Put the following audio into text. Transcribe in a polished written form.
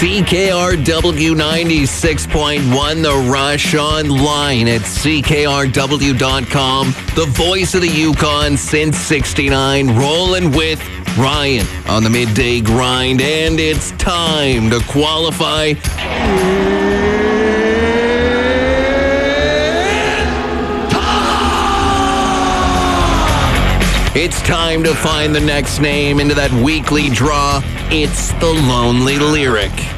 CKRW 96.1, The Rush online at CKRW.com. The voice of the Yukon since 69, rolling with Ryan on the midday grind, and it's time to qualify. It's time to find the next name into that weekly draw. It's the Lonely Lyric.